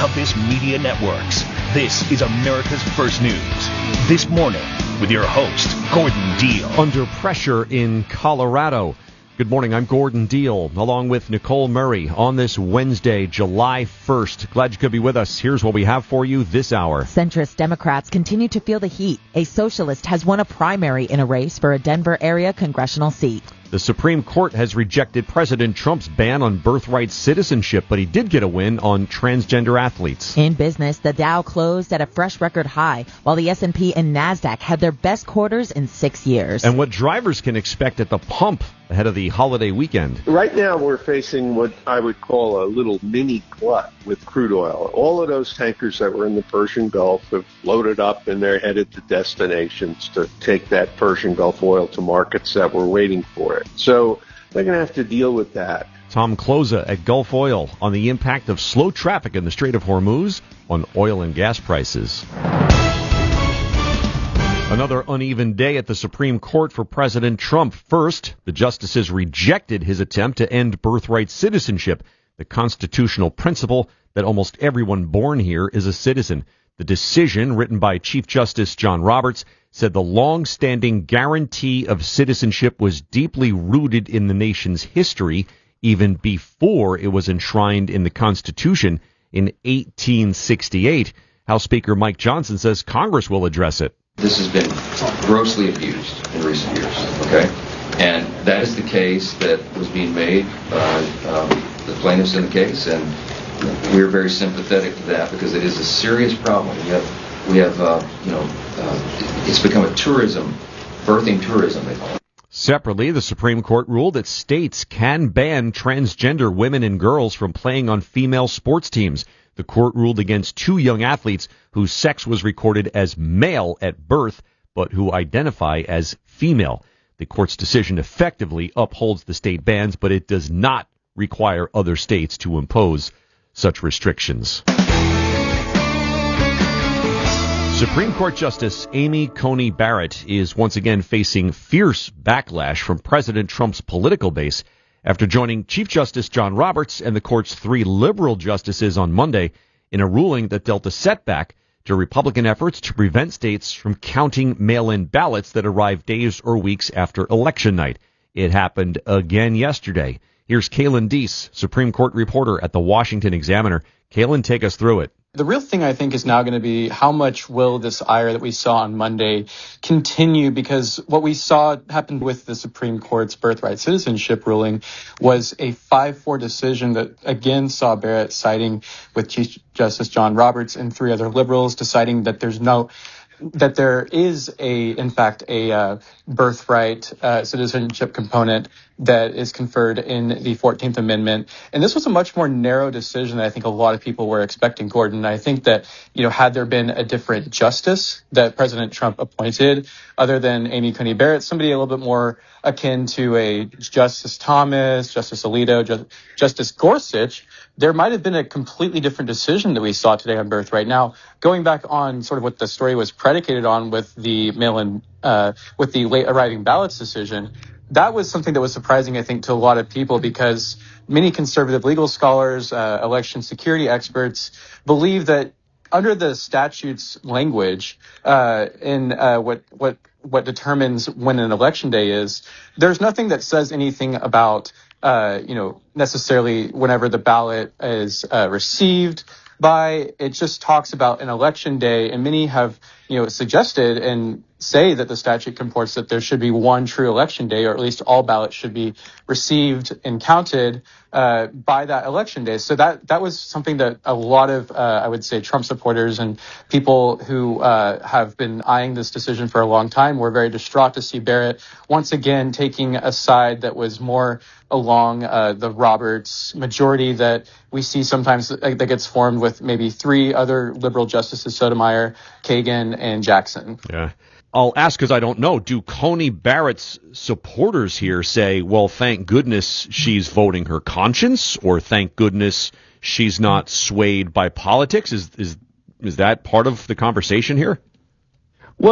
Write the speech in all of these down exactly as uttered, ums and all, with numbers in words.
Compass Media Networks. This is America's First News. This morning with your host, Gordon Deal. Under pressure in Colorado. Good morning, I'm Gordon Deal, along with Nicole Murray on this Wednesday, July first. Glad you could be with us. Here's what we have for you this hour. Centrist Democrats continue to feel the heat. A socialist has won a primary in a race for a Denver area congressional seat. The Supreme Court has rejected President Trump's ban on birthright citizenship, but he did get a win on transgender athletes. In business, the Dow closed at a fresh record high, while the S and P and NASDAQ had their best quarters in six years. And what drivers can expect at the pump ahead of the holiday weekend. Right now, we're facing what I would call a little mini glut with crude oil. All of those tankers that were in the Persian Gulf have loaded up and they're headed to destinations to take that Persian Gulf oil to markets that were waiting for it. So they're going to have to deal with that. Tom Kloza at Gulf Oil on the impact of slow traffic in the Strait of Hormuz on oil and gas prices. Another uneven day at the Supreme Court for President Trump. First, the justices rejected his attempt to end birthright citizenship, the constitutional principle that almost everyone born here is a citizen. The decision, written by Chief Justice John Roberts, said the long-standing guarantee of citizenship was deeply rooted in the nation's history, even before it was enshrined in the Constitution in eighteen sixty-eight. House Speaker Mike Johnson says Congress will address it. This has been grossly abused in recent years, okay? And that is the case that was being made by um, the plaintiffs in the case, and we're very sympathetic to that because it is a serious problem. We have, we have, uh, you know, uh, it's become a tourism, birthing tourism, they call it. Separately, the Supreme Court ruled that states can ban transgender women and girls from playing on female sports teams. The court ruled against two young athletes whose sex was recorded as male at birth, but who identify as female. The court's decision effectively upholds the state bans, but it does not require other states to impose such restrictions. Supreme Court Justice Amy Coney Barrett is once again facing fierce backlash from President Trump's political base after joining Chief Justice John Roberts and the court's three liberal justices on Monday in a ruling that dealt a setback to Republican efforts to prevent states from counting mail-in ballots that arrive days or weeks after election night. It happened again yesterday. Here's Kaylin Deese, Supreme Court reporter at the Washington Examiner. Kaylin, take us through it. The real thing, I think, is now going to be how much will this ire that we saw on Monday continue? Because what we saw happened with the Supreme Court's birthright citizenship ruling was a five four decision that, again, saw Barrett siding with Chief Justice John Roberts and three other liberals, deciding that there's no that there is a, in fact, a uh, birthright uh, citizenship component that is conferred in the fourteenth Amendment. And this was a much more narrow decision than I think a lot of people were expecting, Gordon. I think that, you know, had there been a different justice that President Trump appointed, other than Amy Coney Barrett, somebody a little bit more akin to a Justice Thomas, Justice Alito, Ju- Justice Gorsuch, there might have been a completely different decision that we saw today on birthright. Now, going back on sort of what the story was predicated on with the mail-in, uh, with the late arriving ballots decision, that was something that was surprising, I think, to a lot of people because many conservative legal scholars, uh, election security experts believe that under the statute's language, uh, in uh, what what what determines when an election day is, there's nothing that says anything about uh, you know necessarily whenever the ballot is uh, received by. It just talks about an election day, and many have you know suggested and say that the statute comports that there should be one true election day, or at least all ballots should be received and counted uh, by that election day. So that that was something that a lot of, uh, I would say, Trump supporters and people who uh, have been eyeing this decision for a long time were very distraught to see Barrett once again taking a side that was more along uh, the Roberts majority that we see sometimes that gets formed with maybe three other liberal justices, Sotomayor, Kagan, and Jackson. Yeah. I'll ask because I don't know. Do Coney Barrett's supporters here say, well, thank goodness she's voting her conscience, or thank goodness she's not swayed by politics? Is is is that part of the conversation here? Well,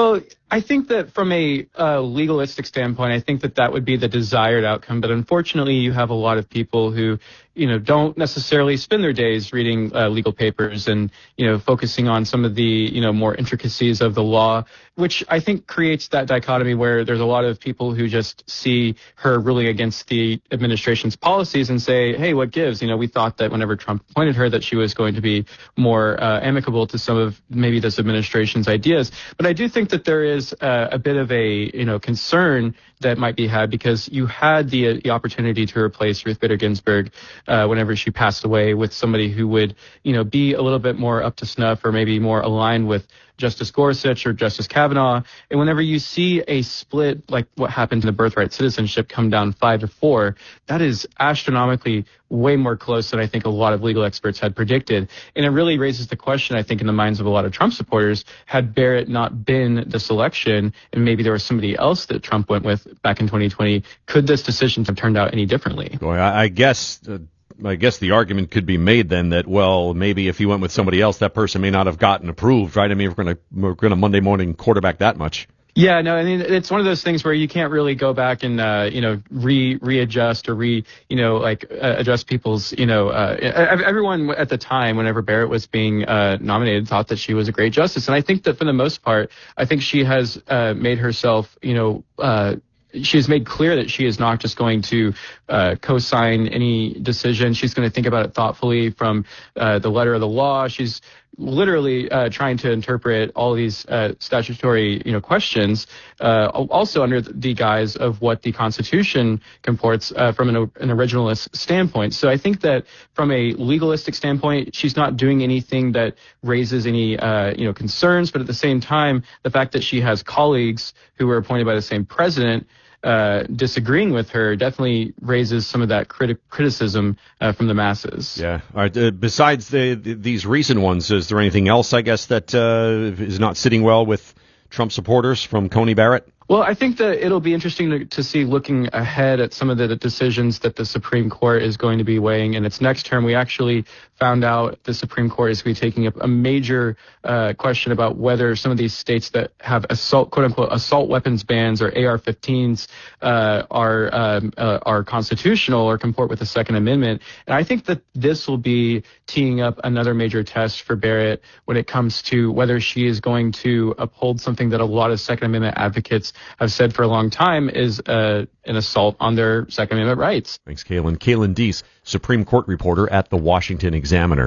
I think that from a uh, legalistic standpoint, I think that that would be the desired outcome. But unfortunately, you have a lot of people who, you know, don't necessarily spend their days reading uh, legal papers and, you know, focusing on some of the, you know, more intricacies of the law, which I think creates that dichotomy where there's a lot of people who just see her ruling against the administration's policies and say, hey, what gives? You know, we thought that whenever Trump appointed her that she was going to be more uh, amicable to some of maybe this administration's ideas. But I do think that there is Uh, a bit of a, you know, concern that might be had because you had the, the opportunity to replace Ruth Bader Ginsburg uh, whenever she passed away with somebody who would, you know, be a little bit more up to snuff or maybe more aligned with Justice Gorsuch or Justice Kavanaugh. And whenever you see a split like what happened in the birthright citizenship come down five to four, that is astronomically way more close than I think a lot of legal experts had predicted. And it really raises the question, I think, in the minds of a lot of Trump supporters, had Barrett not been this election and maybe there was somebody else that Trump went with back in twenty twenty, could this decision have turned out any differently? Boy, I, I guess... Uh... I guess the argument could be made then that, well, maybe if he went with somebody else, that person may not have gotten approved, right? I mean, we're going to we're going to Monday morning quarterback that much. Yeah, no, I mean, it's one of those things where you can't really go back and, uh, you know, re readjust or re, you know, like uh, adjust people's, you know, uh, everyone at the time, whenever Barrett was being uh, nominated, thought that she was a great justice. And I think that for the most part, I think she has uh, made herself, you know, uh, she has made clear that she is not just going to uh, co-sign any decision. She's going to think about it thoughtfully from uh, the letter of the law. She's literally uh, trying to interpret all these uh, statutory, you know, questions, uh, also under the guise of what the Constitution comports uh, from an, an originalist standpoint. So I think that from a legalistic standpoint, she's not doing anything that raises any, uh, you know, concerns. But at the same time, the fact that she has colleagues who were appointed by the same president Uh, disagreeing with her definitely raises some of that criti- criticism uh, from the masses. Yeah. All right. Uh, besides the, the, these recent ones, is there anything else, I guess, that uh, is not sitting well with Trump supporters from Coney Barrett? Well, I think that it'll be interesting to, to see looking ahead at some of the, the decisions that the Supreme Court is going to be weighing in its next term. We actually found out the Supreme Court is going to be taking up a major uh, question about whether some of these states that have assault, quote unquote, assault weapons bans or A R fifteens uh, are um, uh, are constitutional or comport with the Second Amendment. And I think that this will be teeing up another major test for Barrett when it comes to whether she is going to uphold something that a lot of Second Amendment advocates have said for a long time is uh, an assault on their Second Amendment rights. Thanks, Kalen. Kalen Deese, Supreme Court reporter at the Washington Examiner.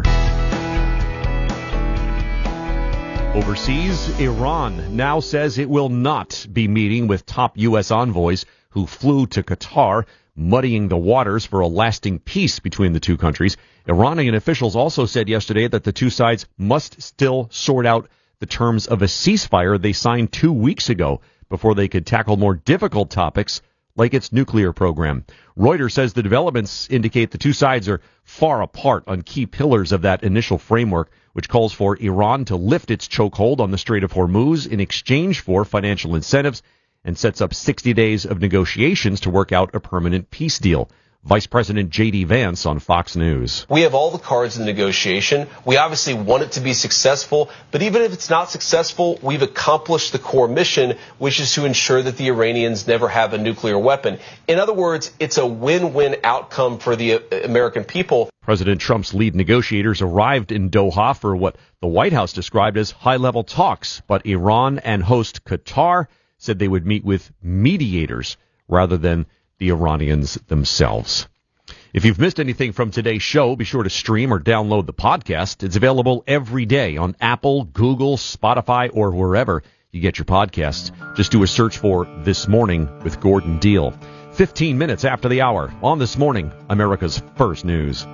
Overseas, Iran now says it will not be meeting with top U S envoys who flew to Qatar, muddying the waters for a lasting peace between the two countries. Iranian officials also said yesterday that the two sides must still sort out the terms of a ceasefire they signed two weeks ago before they could tackle more difficult topics like its nuclear program. Reuters says the developments indicate the two sides are far apart on key pillars of that initial framework, which calls for Iran to lift its chokehold on the Strait of Hormuz in exchange for financial incentives and sets up sixty days of negotiations to work out a permanent peace deal. Vice President J D Vance on Fox News. We have all the cards in the negotiation. We obviously want it to be successful, but even if it's not successful, we've accomplished the core mission, which is to ensure that the Iranians never have a nuclear weapon. In other words, it's a win-win outcome for the American people. President Trump's lead negotiators arrived in Doha for what the White House described as high-level talks, but Iran and host Qatar said they would meet with mediators rather than the Iranians themselves. If you've missed anything from today's show, be sure to stream or download the podcast. It's available every day on Apple, Google, Spotify, or wherever you get your podcasts. Just do a search for This Morning with Gordon Deal. fifteen minutes after the hour on This Morning, America's First News.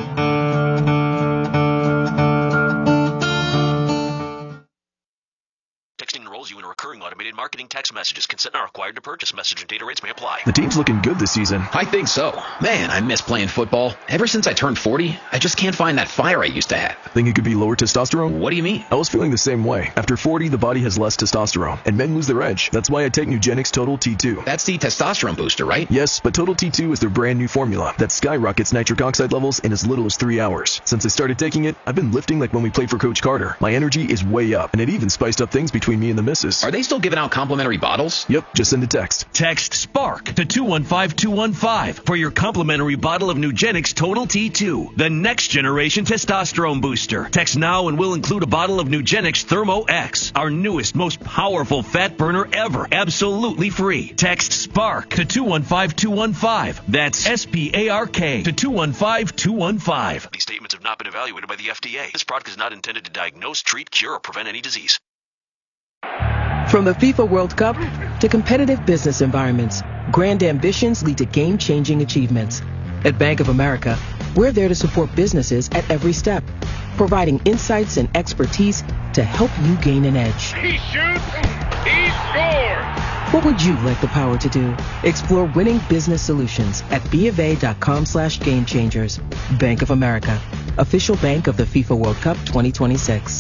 You in recurring automated marketing text messages. Consent not required to purchase. Message and data rates may apply. The team's looking good this season. I think so. Man, I miss playing football. Ever since I turned forty, I just can't find that fire I used to have. Think it could be lower testosterone? What do you mean? I was feeling the same way. After forty, the body has less testosterone, and men lose their edge. That's why I take Nugenix Total T two. That's the testosterone booster, right? Yes, but Total T two is their brand new formula that skyrockets nitric oxide levels in as little as three hours. Since I started taking it, I've been lifting like when we played for Coach Carter. My energy is way up, and it even spiced up things between me and the missus. Are they still giving out complimentary bottles? Yep, just send a text. Text SPARK to two one five two one five for your complimentary bottle of Nugenix Total T two, the next generation testosterone booster. Text now and we'll include a bottle of Nugenix Thermo X, our newest, most powerful fat burner ever, absolutely free. Text SPARK to two one five two one five. That's S P A R K to two one five two one five. These statements have not been evaluated by the F D A. This product is not intended to diagnose, treat, cure, or prevent any disease. From the FIFA World Cup to competitive business environments, grand ambitions lead to game-changing achievements. At Bank of America, we're there to support businesses at every step, providing insights and expertise to help you gain an edge. He shoots, he scores! What would you like the power to do? Explore winning business solutions at BofA.com slash game changers. Bank of America, official bank of the FIFA World Cup twenty twenty-six.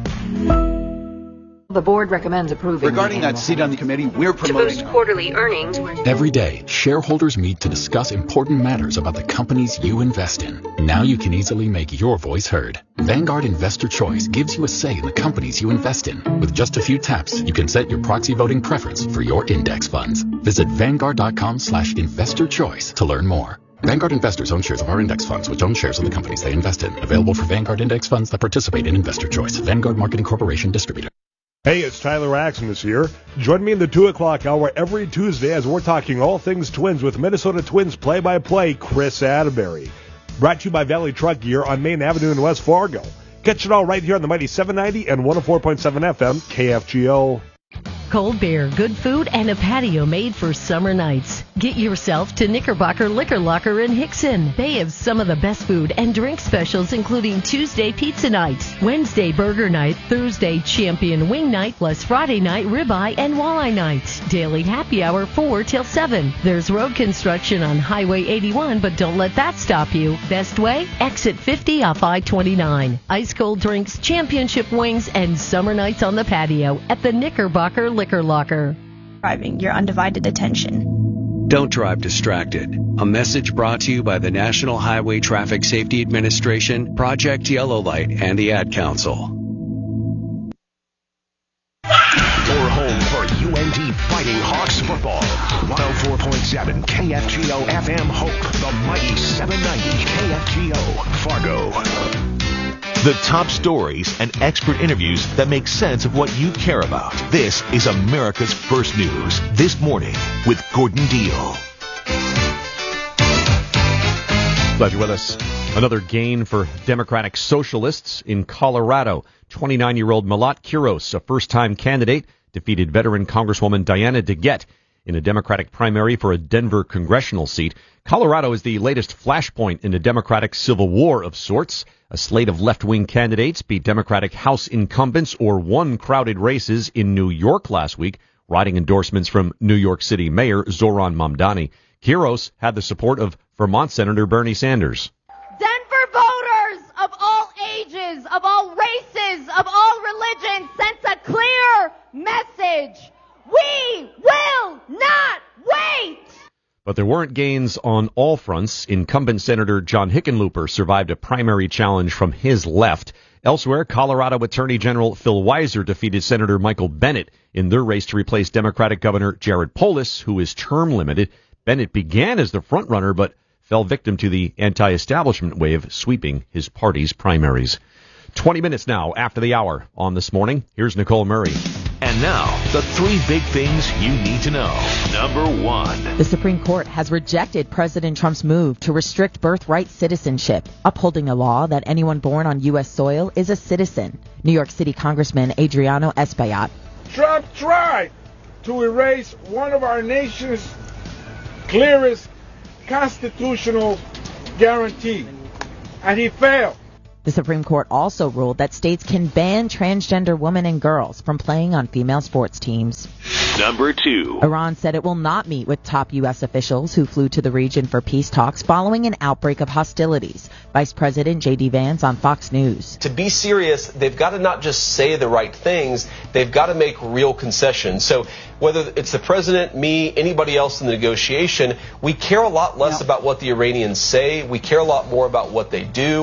The board recommends approving. Regarding that seat on the committee, we're promoting. To boost quarterly earnings. Every day, shareholders meet to discuss important matters about the companies you invest in. Now you can easily make your voice heard. Vanguard Investor Choice gives you a say in the companies you invest in. With just a few taps, you can set your proxy voting preference for your index funds. Visit Vanguard.com slash investor choice to learn more. Vanguard investors own shares of our index funds, which own shares of the companies they invest in. Available for Vanguard index funds that participate in Investor Choice. Vanguard Marketing Corporation Distributor. Hey, it's Tyler Axon here. Join me in the two o'clock hour every Tuesday as we're talking all things Twins with Minnesota Twins play-by-play Chris Atterbury. Brought to you by Valley Truck Gear on Main Avenue in West Fargo. Catch it all right here on the mighty seven ninety and one oh four point seven F M K F G O. Cold beer, good food, and a patio made for summer nights. Get yourself to Knickerbocker Liquor Locker in Hickson. They have some of the best food and drink specials, including Tuesday pizza night, Wednesday burger night, Thursday champion wing night, plus Friday night ribeye and walleye night. Daily happy hour four till seven. There's road construction on Highway eighty-one, but don't let that stop you. Best way? Exit fifty off I twenty-nine. Ice cold drinks, championship wings, and summer nights on the patio at the Knickerbocker Liquor Locker. Driving your undivided attention. Don't drive distracted. A message brought to you by the National Highway Traffic Safety Administration, Project Yellow Light, and the Ad Council. Your home for U N T Fighting Hawks football. one oh four point seven K F G O F M Hope, the mighty seven ninety K F G O Fargo. The top stories and expert interviews that make sense of what you care about. This is America's First News. This morning with Gordon Deal. Glad you're with us. Another gain for Democratic Socialists in Colorado. twenty-nine-year-old Malat Quiros, a first-time candidate, defeated veteran Congresswoman Diana DeGette in a Democratic primary for a Denver congressional seat. Colorado is the latest flashpoint in a Democratic civil war of sorts. A slate of left-wing candidates beat Democratic House incumbents or won crowded races in New York last week, riding endorsements from New York City Mayor Zohran Mamdani. Quiros had the support of Vermont Senator Bernie Sanders. Denver voters of all ages, of all races, of all religions sent a clear message. We will not wait! But there weren't gains on all fronts. Incumbent Senator John Hickenlooper survived a primary challenge from his left. Elsewhere, Colorado Attorney General Phil Weiser defeated Senator Michael Bennet in their race to replace Democratic Governor Jared Polis, who is term limited. Bennet began as the frontrunner, but fell victim to the anti-establishment wave sweeping his party's primaries. twenty minutes now after the hour on This Morning. Here's Nicole Murray. And now, the three big things you need to know. Number one. The Supreme Court has rejected President Trump's move to restrict birthright citizenship, upholding a law that anyone born on U S soil is a citizen. New York City Congressman Adriano Espaillat. Trump tried to erase one of our nation's clearest constitutional guarantees, and he failed. The Supreme Court also ruled that states can ban transgender women and girls from playing on female sports teams. Number two. Iran said it will not meet with top U S officials who flew to the region for peace talks following an outbreak of hostilities. Vice President J D Vance on Fox News. To be serious, they've got to not just say the right things, they've got to make real concessions. So whether it's the president, me, anybody else in the negotiation, we care a lot less no. about what the Iranians say. We care a lot more about what they do.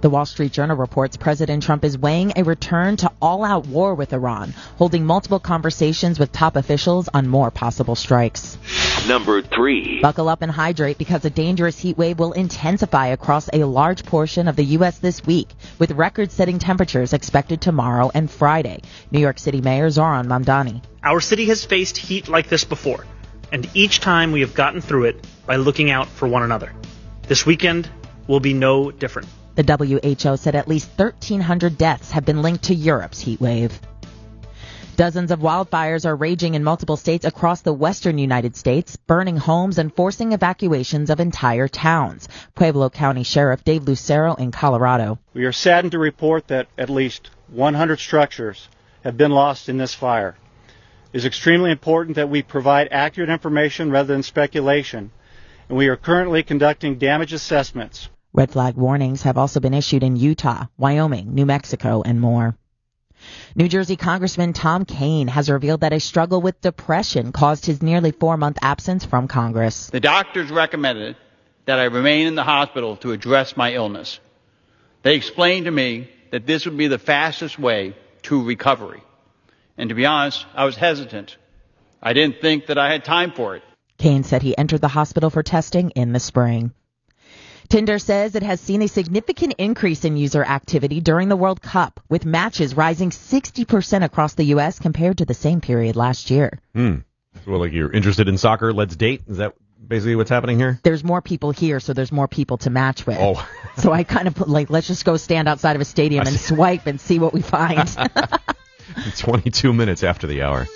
The Wall Street Journal reports President Trump is weighing a return to all-out war with Iran, holding multiple conversations with top officials on more possible strikes. Number three. Buckle up and hydrate because a dangerous heat wave will intensify across a large portion of the U S this week, with record-setting temperatures expected tomorrow and Friday. New York City Mayor Zohran Mamdani. Our city has faced heat like this before, and each time we have gotten through it by looking out for one another. This weekend will be no different. The W H O said at least thirteen hundred deaths have been linked to Europe's heat wave. Dozens of wildfires are raging in multiple states across the western United States, burning homes and forcing evacuations of entire towns. Pueblo County Sheriff Dave Lucero in Colorado. We are saddened to report that at least one hundred structures have been lost in this fire. It is extremely important that we provide accurate information rather than speculation, and we are currently conducting damage assessments. Red flag warnings have also been issued in Utah, Wyoming, New Mexico, and more. New Jersey Congressman Tom Kean has revealed that a struggle with depression caused his nearly four-month absence from Congress. The doctors recommended that I remain in the hospital to address my illness. They explained to me that this would be the fastest way to recovery. And to be honest, I was hesitant. I didn't think that I had time for it. Kean said he entered the hospital for testing in the spring. Tinder says it has seen a significant increase in user activity during the World Cup, with matches rising sixty percent across the U S compared to the same period last year. Hmm. Well, like you're interested in soccer, let's date? Is that basically what's happening here? There's more people here, so there's more people to match with. Oh. So I kind of put, like, let's just go stand outside of a stadium and swipe and see what we find. twenty-two minutes after the hour.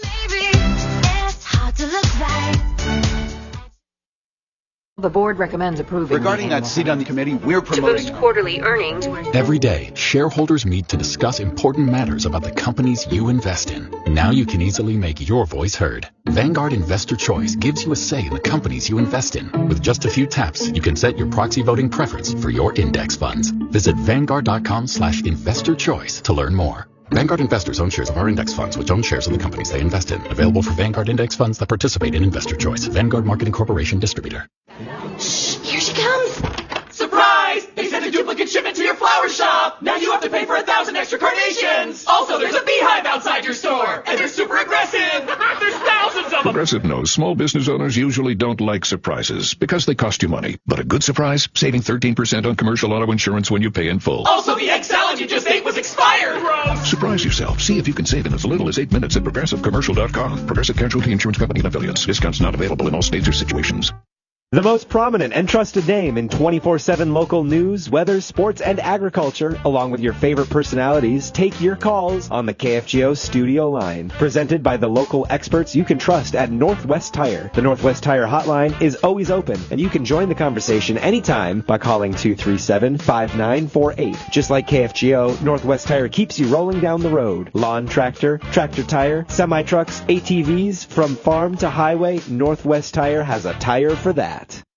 The board recommends approving. Regarding that seat on the committee, we're promoting. To boost quarterly earnings. Every day, shareholders meet to discuss important matters about the companies you invest in. Now you can easily make your voice heard. Vanguard Investor Choice gives you a say in the companies you invest in. With just a few taps, you can set your proxy voting preference for your index funds. Visit Vanguard.com slash investor choice to learn more. Vanguard investors own shares of our index funds, which own shares of the companies they invest in. Available for Vanguard index funds that participate in Investor Choice. Vanguard Marketing Corporation distributor. Shh, here she comes. Surprise! They sent a duplicate shipment to your flower shop. Now you have to pay for a thousand extra carnations. Also, there's a beehive outside your store, and they're super aggressive. There's thousands of them. Progressive knows small business owners usually don't like surprises because they cost you money. But a good surprise, saving thirteen percent on commercial auto insurance when you pay in full. Also, the egg salad you just ate was expired. Gross. Surprise yourself. See if you can save in as little as eight minutes at progressive commercial dot com. Progressive Casualty Insurance Company and affiliates. Discounts not available in all states or situations. The most prominent and trusted name in twenty-four seven local news, weather, sports, and agriculture, along with your favorite personalities, take your calls on the K F G O studio line. Presented by the local experts you can trust at Northwest Tire. The Northwest Tire hotline is always open, and you can join the conversation anytime by calling two three seven, five nine four eight. Just like K F G O, Northwest Tire keeps you rolling down the road. Lawn tractor, tractor tire, semi-trucks, A T Vs, from farm to highway, Northwest Tire has a tire for that.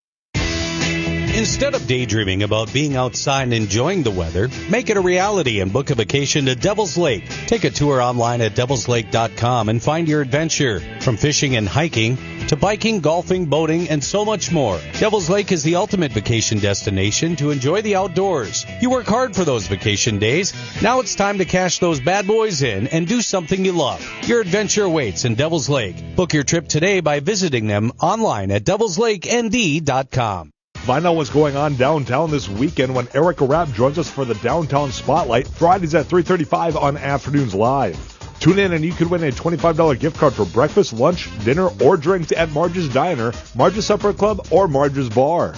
Instead of daydreaming about being outside and enjoying the weather, make it a reality and book a vacation to Devil's Lake. Take a tour online at devils lake dot com and find your adventure. From fishing and hiking to biking, golfing, boating, and so much more. Devil's Lake is the ultimate vacation destination to enjoy the outdoors. You work hard for those vacation days. Now it's time to cash those bad boys in and do something you love. Your adventure awaits in Devil's Lake. Book your trip today by visiting them online at devils lake n d dot com. Find out what's going on downtown this weekend when Erica Rapp joins us for the Downtown Spotlight, Fridays at three thirty-five on Afternoons Live. Tune in and you could win a twenty-five dollars gift card for breakfast, lunch, dinner, or drinks at Marge's Diner, Marge's Supper Club, or Marge's Bar.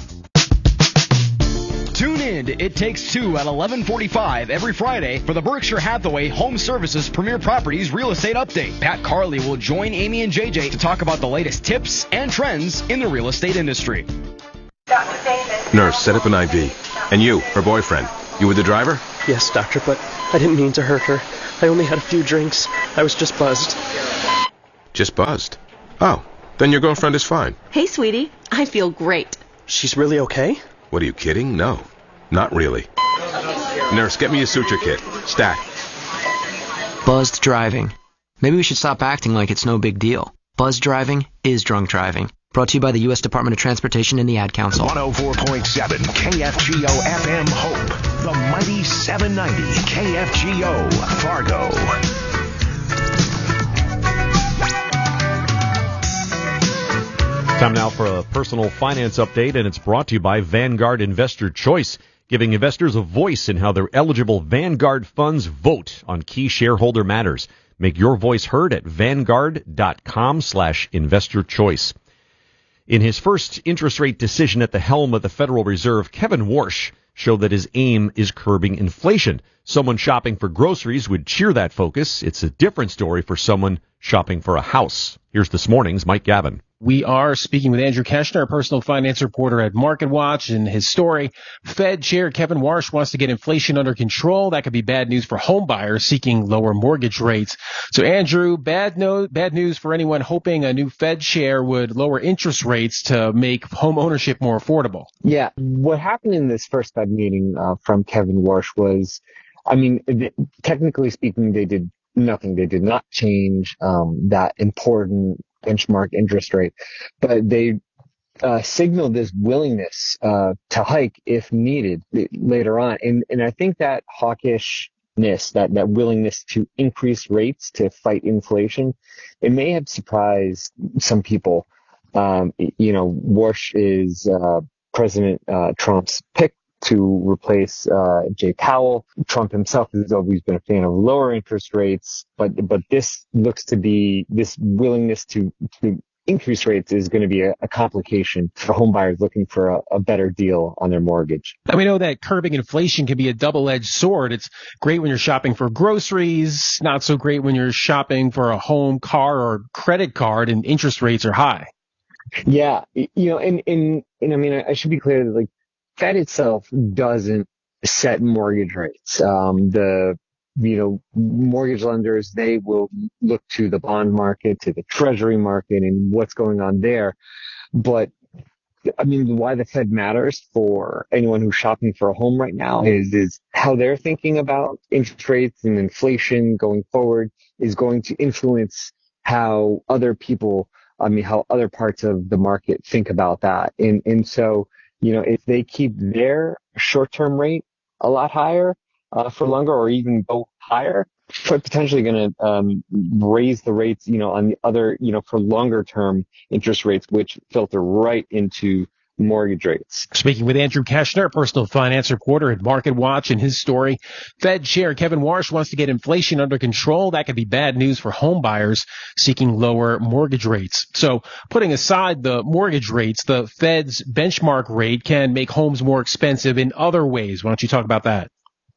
Tune in to It Takes Two at eleven forty-five every Friday for the Berkshire Hathaway Home Services Premier Properties Real Estate Update. Pat Carley will join Amy and J J to talk about the latest tips and trends in the real estate industry. Nurse, set up an I V. And you, her boyfriend, you were the driver? Yes, doctor, but I didn't mean to hurt her. I only had a few drinks. I was just buzzed. Just buzzed? Oh, then your girlfriend is fine. Hey, sweetie. I feel great. She's really okay? What, are you kidding? No, not really. Nurse, get me a suture kit. Stack. Buzzed driving. Maybe we should stop acting like it's no big deal. Buzzed driving is drunk driving. Brought to you by the U S Department of Transportation and the Ad Council. one oh four point seven K F G O F M Hope, The mighty seven ninety K F G O, Fargo. Time now for a personal finance update, and it's brought to you by Vanguard Investor Choice, giving investors a voice in how their eligible Vanguard funds vote on key shareholder matters. Make your voice heard at vanguard.com slash investor choice. In his first interest rate decision at the helm of the Federal Reserve, Kevin Warsh showed that his aim is curbing inflation. Someone shopping for groceries would cheer that focus. It's a different story for someone shopping for a house. Here's this morning's Mike Gavin. We are speaking with Andrew Keshner, a personal finance reporter at MarketWatch, and his story, Fed Chair Kevin Warsh wants to get inflation under control. That could be bad news for home buyers seeking lower mortgage rates. So, Andrew, bad, no, bad news for anyone hoping a new Fed chair would lower interest rates to make home ownership more affordable. Yeah, what happened in this first Fed meeting uh, from Kevin Warsh was, I mean, technically speaking, they did nothing. They did not change um, that important benchmark interest rate, but they uh, signaled this willingness uh, to hike if needed later on. And and I think that hawkishness, that, that willingness to increase rates to fight inflation, it may have surprised some people. Um, you know, Warsh is uh, President uh, Trump's pick to replace uh, Jay Powell. Trump himself has always been a fan of lower interest rates, but but this looks to be, this willingness to, to increase rates is going to be a, a complication for home buyers looking for a, a better deal on their mortgage. And we know that curbing inflation can be a double-edged sword. It's great when you're shopping for groceries, not so great when you're shopping for a home, car, or credit card and interest rates are high. Yeah, you know, and, and, and I mean, I should be clear that, like, Fed itself doesn't set mortgage rates. Um, the, you know, mortgage lenders, they will look to the bond market, to the treasury market and what's going on there. But I mean, why the Fed matters for anyone who's shopping for a home right now is, is how they're thinking about interest rates and inflation going forward is going to influence how other people, I mean, how other parts of the market think about that. And, and so, you know, if they keep their short-term rate a lot higher uh, for longer, or even go higher, potentially going to um, raise the rates, you know, on the other, you know, for longer-term interest rates, which filter right into mortgage rates. Speaking with Andrew Keshner, personal finance reporter at MarketWatch, and his story, Fed Chair Kevin Warsh wants to get inflation under control. That could be bad news for home buyers seeking lower mortgage rates. So putting aside the mortgage rates, the Fed's benchmark rate can make homes more expensive in other ways. Why don't you talk about that?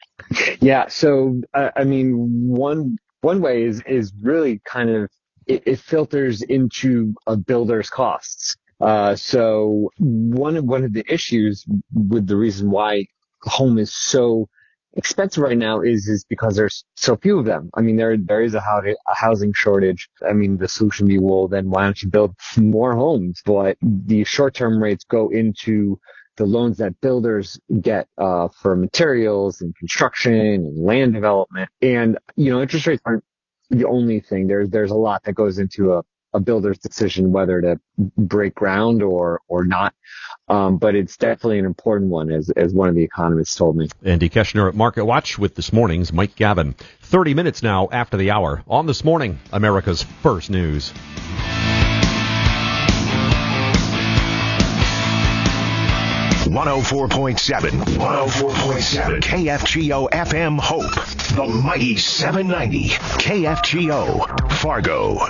Yeah. So, uh, I mean, one, one way is, is really kind of, it, it filters into a builder's costs. Uh, so one of, one of the issues with the reason why home is so expensive right now is, is because there's so few of them. I mean, there, there is a, how, a housing shortage. I mean, the solution be, well, then why don't you build more homes? But the short-term rates go into the loans that builders get, uh, for materials and construction and land development. And, you know, interest rates aren't the only thing. There's, there's a lot that goes into a, a builder's decision whether to break ground or or not. Um, but it's definitely an important one, as as one of the economists told me. Andy Keshner at MarketWatch with this morning's Mike Gavin. thirty minutes now after the hour on This Morning, America's First News. one oh four point seven, one oh four point seven K F G O F M Hope, the mighty seven ninety K F G O, Fargo.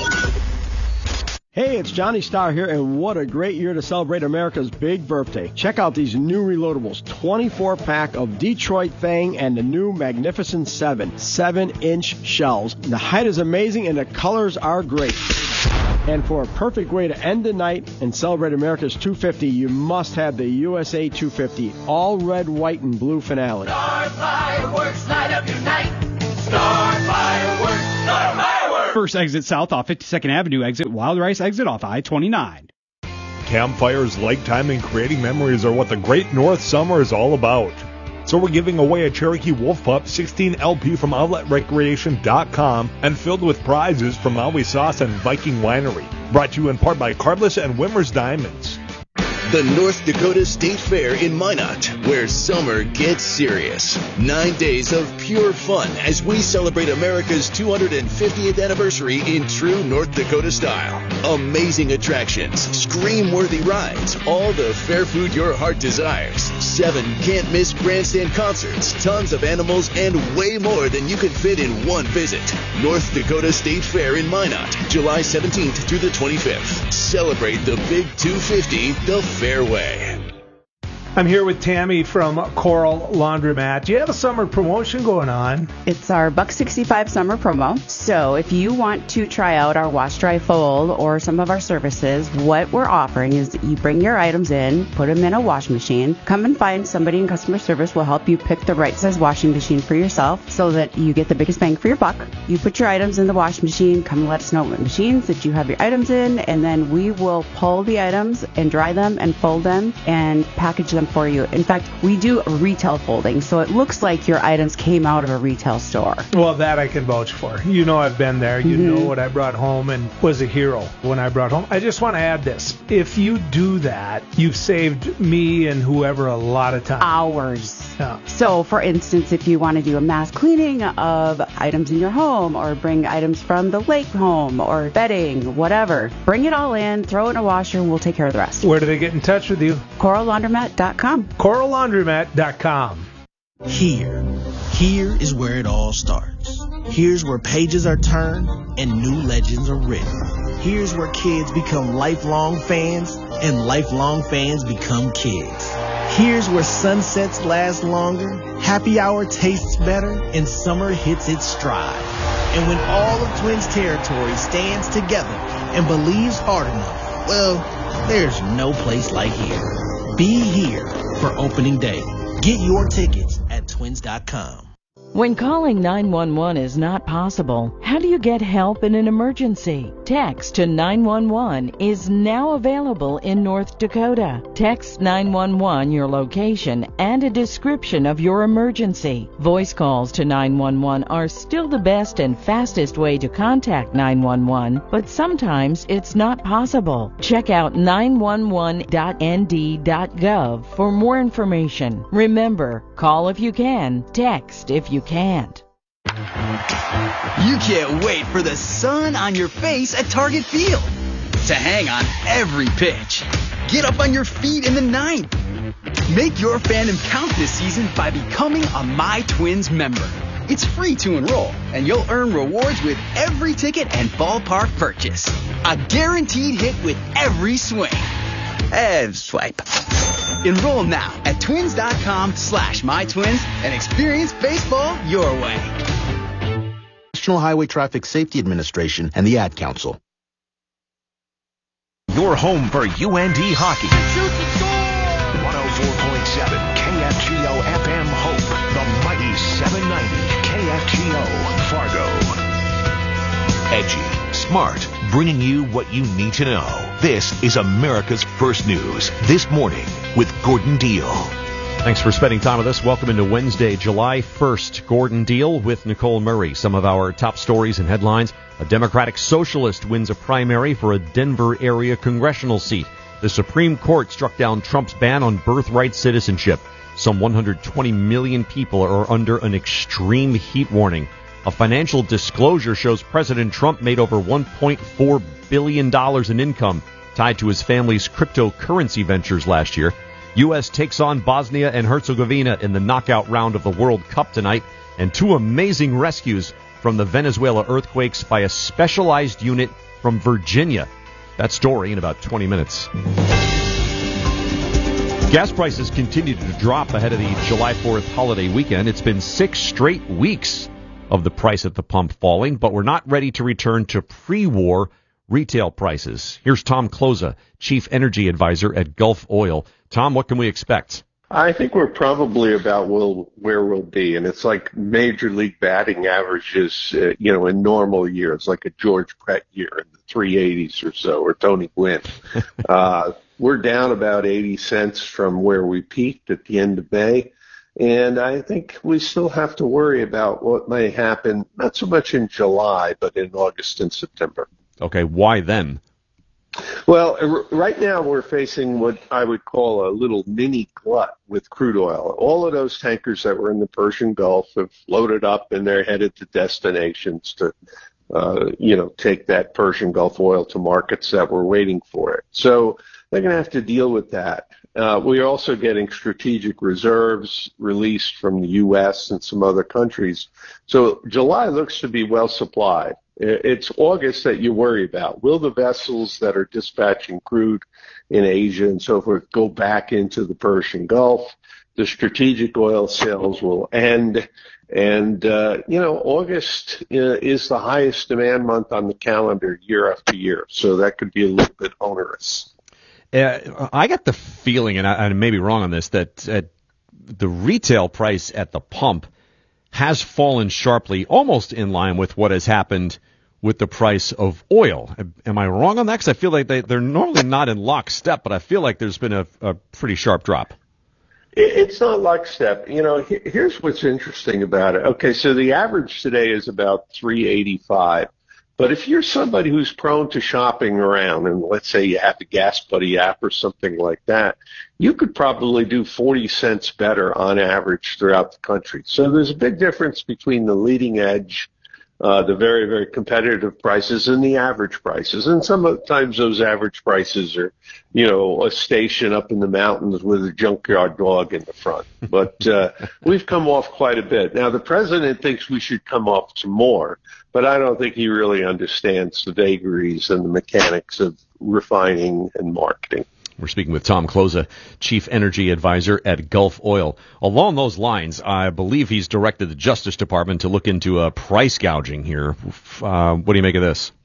Hey, it's Johnny Starr here, and what a great year to celebrate America's big birthday. Check out these new reloadables, twenty-four pack of Detroit Fang and the new Magnificent seven, seven inch shells. The height is amazing and the colors are great. And for a perfect way to end the night and celebrate America's two fifty, you must have the U S A two fifty, all red, white, and blue finale. Star Fireworks, light up your night. Star Fireworks, Star Fireworks. First exit south off fifty-second Avenue, exit Wild Rice, exit off I twenty-nine. Campfires, lake time, and creating memories are what the Great North Summer is all about. So we're giving away a Cherokee Wolf Pup sixteen L P from outlet recreation dot com and filled with prizes from Maui Sauce and Viking Winery. Brought to you in part by Carbless and Wimmer's Diamonds. the North Dakota State Fair in Minot, where summer gets serious. Nine days of pure fun as we celebrate America's two hundred fiftieth anniversary in true North Dakota style. Amazing attractions, scream-worthy rides, all the fair food your heart desires. Seven can't-miss grandstand concerts, tons of animals, and way more than you can fit in one visit. North Dakota State Fair in Minot, July seventeenth through the twenty-fifth. Celebrate the Big two fifty the fair way. I'm here with Tammy from Coral Laundromat. Do you have a summer promotion going on? It's our buck sixty-five summer promo. So if you want to try out our wash, dry, fold or some of our services, what we're offering is that you bring your items in, put them in a wash machine, come and find somebody in customer service will help you pick the right size washing machine for yourself so that you get the biggest bang for your buck. You put your items in the wash machine, come and let us know what machines that you have your items in, and then we will pull the items and dry them and fold them and package them for you. In fact, we do retail folding, so it looks like your items came out of a retail store. Well, that I can vouch for. You know I've been there. You mm-hmm. know what I brought home and was a hero when I brought home. I just want to add this. If you do that, you've saved me and whoever a lot of time. Hours. Yeah. So, for instance, if you want to do a mass cleaning of items in your home or bring items from the lake home or bedding, whatever, bring it all in, throw it in a washer, and we'll take care of the rest. Where do they get in touch with you? coral laundromat dot com. coral laundromat dot com. Here. Here is where it all starts. Here's where pages are turned and new legends are written. Here's where kids become lifelong fans and lifelong fans become kids. Here's where sunsets last longer, happy hour tastes better, and summer hits its stride. And when all of Twins territory stands together and believes hard enough, well, there's no place like here. Be here for opening day. Get your tickets at twins dot com. When calling nine one one is not possible, how do you get help in an emergency? Text to nine one one is now available in North Dakota. Text nine one one your location and a description of your emergency. Voice calls to nine one one are still the best and fastest way to contact nine one one, but sometimes it's not possible. Check out nine one one dot n d dot gov for more information. Remember, call if you can, text if you can't. You can't wait for the sun on your face at Target Field to hang on every pitch. Get up on your feet in the ninth. Make your fandom count this season by becoming a My Twins member. It's free to enroll, and you'll earn rewards with every ticket and ballpark purchase. A guaranteed hit with every swing. And swipe. Enroll now at twins dot com slash my twins and experience baseball your way. National Highway Traffic Safety Administration and the Ad Council. Your home for U N D hockey. one oh four point seven K F G O F M Hope, the mighty seven ninety K F G O Fargo. Edgy, smart, bringing you what you need to know. This is America's First News This Morning with Gordon Deal. Thanks for spending time with us. Welcome into Wednesday, July first. Gordon Deal with Nicole Murray. Some of our top stories and headlines. A Democratic Socialist wins a primary for a Denver area congressional seat. The Supreme Court struck down Trump's ban on birthright citizenship. Some one hundred twenty million people are under an extreme heat warning. A financial disclosure shows President Trump made over one point four billion dollars in income tied to his family's cryptocurrency ventures last year. U S takes on Bosnia and Herzegovina in the knockout round of the World Cup tonight. And two amazing rescues from the Venezuela earthquakes by a specialized unit from Virginia. That story in about twenty minutes. Gas prices continue to drop ahead of the July fourth holiday weekend. It's been six straight weeks of the price at the pump falling, but we're not ready to return to pre-war retail prices. Here's Tom Kloza, Chief Energy Advisor at Gulf Oil. Tom, what can we expect? I think we're probably about we'll, where we'll be, and it's like major league batting averages, uh, you know, in normal years, like a George Brett year in the three eighties or so, or Tony Gwynn. uh, we're down about eighty cents from where we peaked at the end of May. And I think we still have to worry about what may happen, not so much in July, but in August and September. Okay, why then? Well, r- right now we're facing what I would call a little mini glut with crude oil. All of those tankers that were in the Persian Gulf have loaded up and they're headed to destinations to, uh, you know, take that Persian Gulf oil to markets that were waiting for it. So they're going to have to deal with that. Uh, we are also getting strategic reserves released from the U S and some other countries. So July looks to be well supplied. It's August that you worry about. Will the vessels that are dispatching crude in Asia and so forth go back into the Persian Gulf? The strategic oil sales will end. And, uh, you know, August uh, is the highest demand month on the calendar year after year. So that could be a little bit onerous. Uh, I got the feeling, and I, I may be wrong on this, that uh, the retail price at the pump has fallen sharply, almost in line with what has happened with the price of oil. Am I wrong on that? Because I feel like they, they're normally not in lockstep, but I feel like there's been a, a pretty sharp drop. It's not lockstep. You know, here's what's interesting about it. Okay, so the average today is about three eighty-five. But if you're somebody who's prone to shopping around, and let's say you have the Gas Buddy app or something like that, you could probably do forty cents better on average throughout the country. So there's a big difference between the leading edge, uh, the very, very competitive prices, and the average prices. And sometimes those average prices are, you know, a station up in the mountains with a junkyard dog in the front. But uh, we've come off quite a bit. Now, the president thinks we should come off some more, but I don't think he really understands the vagaries and the mechanics of refining and marketing. We're speaking with Tom Kloza, Chief Energy Advisor at Gulf Oil. Along those lines, I believe he's directed the Justice Department to look into uh, price gouging here. Uh, what do you make of this?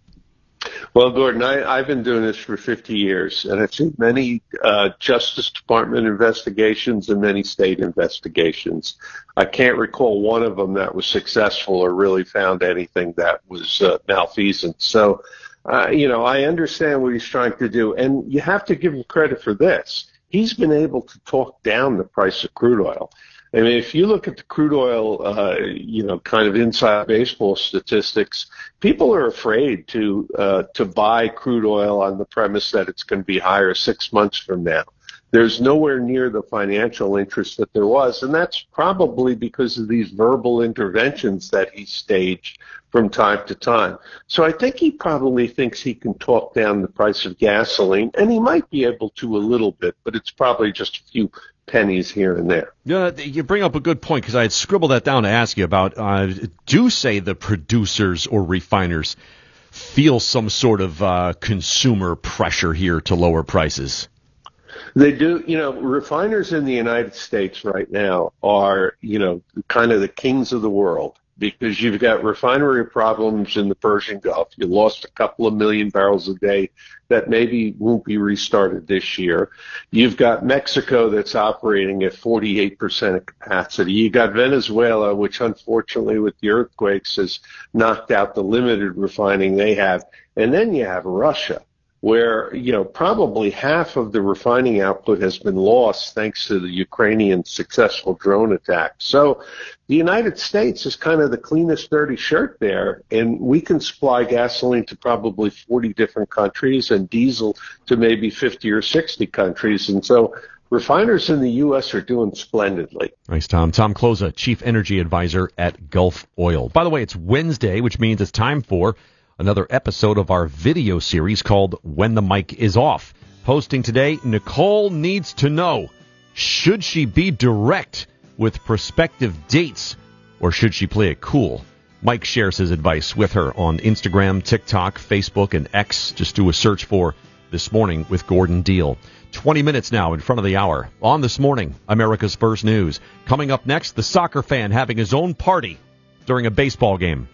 Well, Gordon, I, I've been doing this for fifty years, and I've seen many uh, Justice Department investigations and many state investigations. I can't recall one of them that was successful or really found anything that was uh, malfeasant. So, uh, you know, I understand what he's trying to do, and you have to give him credit for this. He's been able to talk down the price of crude oil. I mean, if you look at the crude oil, uh, you know, kind of inside baseball statistics, people are afraid to uh, to buy crude oil on the premise that it's going to be higher six months from now. There's nowhere near the financial interest that there was, and that's probably because of these verbal interventions that he staged from time to time. So I think he probably thinks he can talk down the price of gasoline, and he might be able to a little bit, but it's probably just a few pennies here and there. Yeah, you bring up a good point, because I had scribbled that down to ask you about. Uh, do say the producers or refiners feel some sort of uh, consumer pressure here to lower prices? They do. You know, refiners in the United States right now are, you know, kind of the kings of the world, because you've got refinery problems in the Persian Gulf. You lost a couple of million barrels a day that maybe won't be restarted this year. You've got Mexico that's operating at forty-eight percent of capacity. You got Venezuela, which unfortunately with the earthquakes has knocked out the limited refining they have. And then you have Russia, where, you know, probably half of the refining output has been lost thanks to the Ukrainian successful drone attack. So the United States is kind of the cleanest dirty shirt there, and we can supply gasoline to probably forty different countries and diesel to maybe fifty or sixty countries. And so refiners in the U S are doing splendidly. Thanks, Tom. Tom Kloza, Chief Energy Advisor at Gulf Oil. By the way, it's Wednesday, which means it's time for another episode of our video series called When the Mic is Off. Posting today, Nicole needs to know, should she be direct with prospective dates, or should she play it cool? Mike shares his advice with her on Instagram, TikTok, Facebook, and X. Just do a search for This Morning with Gordon Deal. twenty minutes now in front of the hour. On This Morning, America's First News. Coming up next, the soccer fan having his own party during a baseball game.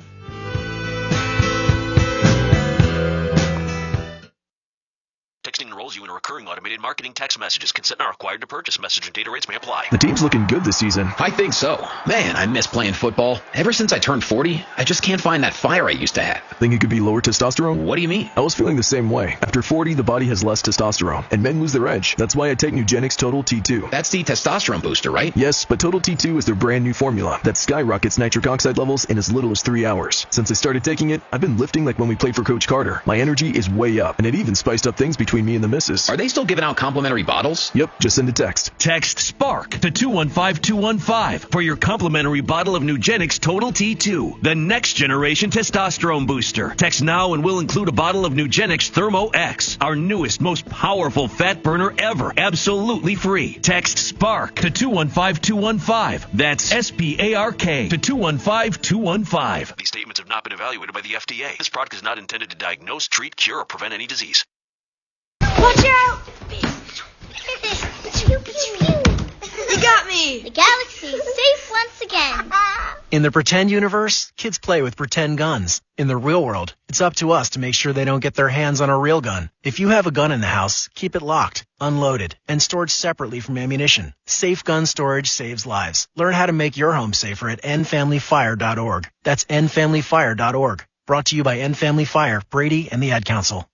Texting enrolls you in a recurring recurring automated marketing text messages. Consent not required to purchase. Message and data rates may apply. The team's looking good this season. I think so. Man, I miss playing football. Ever since I turned forty, I just can't find that fire I used to have. Think it could be lower testosterone? What do you mean? I was feeling the same way. After forty, the body has less testosterone, and men lose their edge. That's why I take Nugenix Total T two. That's the testosterone booster, right? Yes, but Total T two is their brand new formula that skyrockets nitric oxide levels in as little as three hours. Since I started taking it, I've been lifting like when we played for Coach Carter. My energy is way up, and it even spiced up things between me and the missus. Are they still giving out complimentary bottles? Yep, just send a text. Text SPARK to two one five two one five for your complimentary bottle of Nugenix Total T two, the next generation testosterone booster. Text now and we'll include a bottle of Nugenix Thermo X, our newest, most powerful fat burner ever, absolutely free. Text SPARK to two one five two one five. That's S P A R K to two one five two one five. These statements have not been evaluated by the F D A. This product is not intended to diagnose, treat, cure, or prevent any disease. Watch out! Pew, pew, pew. You got me! The galaxy is safe once again. In the pretend universe, kids play with pretend guns. In the real world, it's up to us to make sure they don't get their hands on a real gun. If you have a gun in the house, keep it locked, unloaded, and stored separately from ammunition. Safe gun storage saves lives. Learn how to make your home safer at end family fire dot org. That's end family fire dot org. Brought to you by End Family Fire, Brady, and the Ad Council.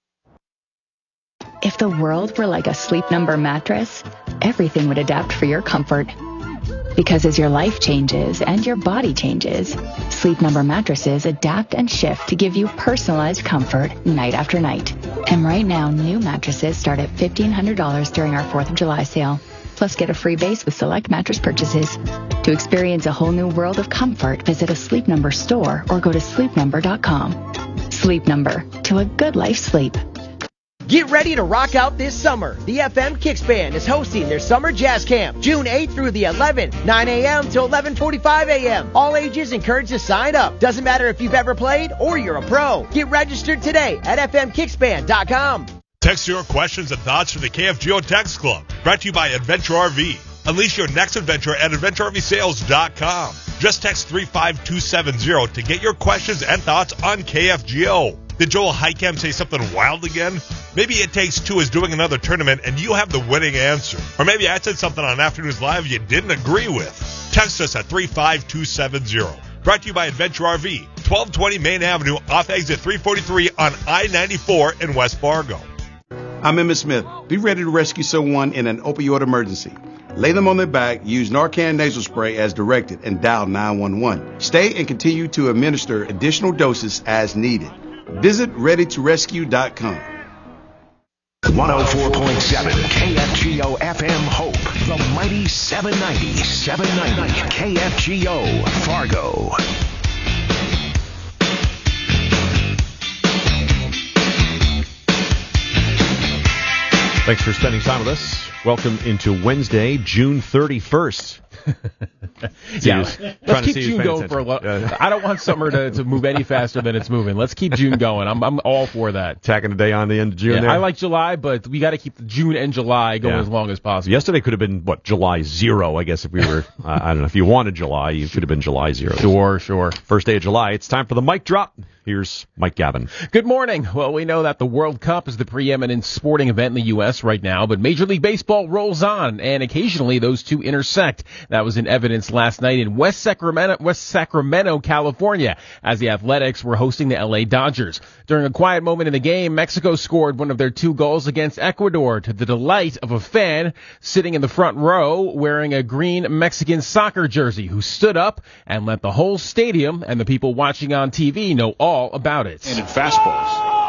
If the world were like a Sleep Number mattress, everything would adapt for your comfort. Because as your life changes and your body changes, Sleep Number mattresses adapt and shift to give you personalized comfort night after night. And right now, new mattresses start at fifteen hundred dollars during our fourth of July sale. Plus, get a free base with select mattress purchases. To experience a whole new world of comfort, visit a Sleep Number store or go to sleep number dot com. Sleep Number, to a good life sleep. Get ready to rock out this summer. The F M Kicks Band is hosting their summer jazz camp, June eighth through the eleventh, nine a.m. to eleven forty-five a.m. All ages encouraged to sign up. Doesn't matter if you've ever played or you're a pro. Get registered today at f m kicks band dot com. Text your questions and thoughts to the K F G O Text Club. Brought to you by Adventure R V. Unleash your next adventure at adventure r v sales dot com. Just text three five two seven zero to get your questions and thoughts on K F G O. Did Joel Heicam say something wild again? Maybe It Takes Two is doing another tournament and you have the winning answer. Or maybe I said something on Afternoons Live you didn't agree with. Text us at three five two seven zero. Brought to you by Adventure R V, twelve twenty Main Avenue off exit three forty-three on I ninety-four in West Fargo. I'm Emmett Smith. Be ready to rescue someone in an opioid emergency. Lay them on their back, use Narcan nasal spray as directed, and dial nine one one. Stay and continue to administer additional doses as needed. Visit ready to rescue dot com. one oh four point seven K F G O F M Hope, the mighty seven ninety, seven ninety K F G O Fargo. Thanks for spending time with us. Welcome into Wednesday, June thirty-first. Yeah, let's keep June going for a while. I don't want summer to, to move any faster than it's moving. Let's keep June going. I'm I'm all for that. Tacking a day on the end of June. Yeah, there. I like July, but we got to keep June and July going yeah. as long as possible. Yesterday could have been what July zero, I guess. If we were, uh, I don't know, if you wanted July, you should have been July zero. Sure, sure. First day of July. It's time for the mic drop. Here's Mike Gavin. Good morning. Well, we know that the World Cup is the preeminent sporting event in the U S right now, but Major League Baseball rolls on, and occasionally those two intersect. That was in evidence last night in West Sacramento, West Sacramento, California, as the Athletics were hosting the L A Dodgers. During a quiet moment in the game, Mexico scored one of their two goals against Ecuador to the delight of a fan sitting in the front row wearing a green Mexican soccer jersey who stood up and let the whole stadium and the people watching on T V know all about it. And in fastballs.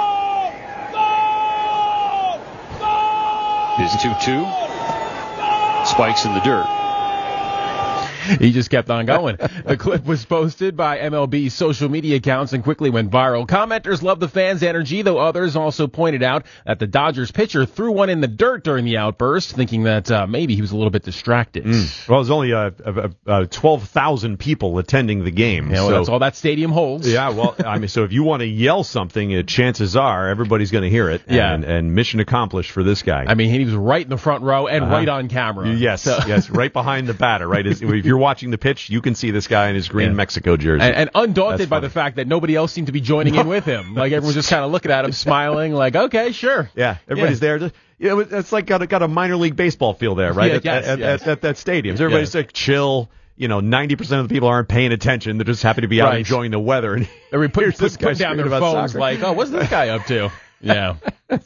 Is two two. Spikes in the dirt. He just kept on going. The clip was posted by M L B's social media accounts and quickly went viral. Commenters loved the fans' energy, though others also pointed out that the Dodgers pitcher threw one in the dirt during the outburst, thinking that uh, maybe he was a little bit distracted. Mm. Well, there's only uh, uh, uh, twelve thousand people attending the game. Yeah, well, so, that's all that stadium holds. Yeah, well, I mean, so if you want to yell something, uh, chances are everybody's going to hear it. Yeah. And, and mission accomplished for this guy. I mean, he was right in the front row and uh-huh. right on camera. Yes, so. yes, right behind the batter, right? If you're you're watching the pitch, you can see this guy in his green Yeah. Mexico jersey. And, and undaunted That's by funny. the fact that nobody else seemed to be joining in with him. Like everyone's just kind of looking at him, smiling, like, okay, sure. Yeah, everybody's there. Just, you know, it's like got a, got a minor league baseball feel there, right? Yeah, at, yes, at, yes. At, at that stadium. So everybody's like chill. You know, ninety percent of the people aren't paying attention. They're just happy to be out Right. enjoying the weather. And Everybody put, here's put, this guy put down their screaming about phones soccer. like, oh, what's this guy up to? Yeah.